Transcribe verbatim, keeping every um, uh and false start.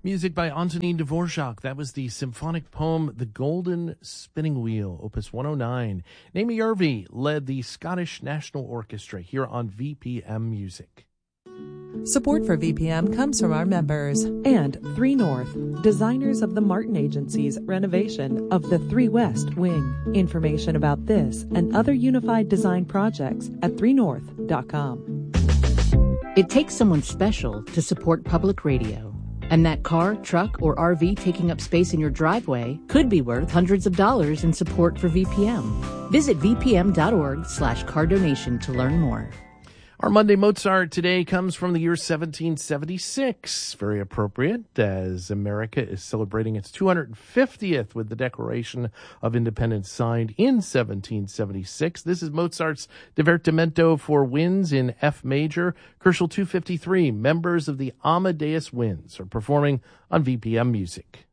Music by Antonin Dvorak. That was the symphonic poem The Golden Spinning Wheel, Opus one oh nine. Naomi Irving led the Scottish National Orchestra here on V P M Music. Support for V P M comes from our members and three North, designers of the Martin Agency's renovation of the three West wing. Information about this and other unified design projects at three north dot com. It takes someone special to support public radio. And that car, truck, or R V taking up space in your driveway could be worth hundreds of dollars in support for V P M. Visit v p m dot org slash car donation to learn more. Our Monday Mozart today comes from the year seventeen seventy-six. Very appropriate as America is celebrating its two hundred fiftieth with the Declaration of Independence signed in seventeen seventy-six. This is Mozart's Divertimento for winds in F major. Herschel two fifty-three, members of the Amadeus Winds, are performing on V P M Music.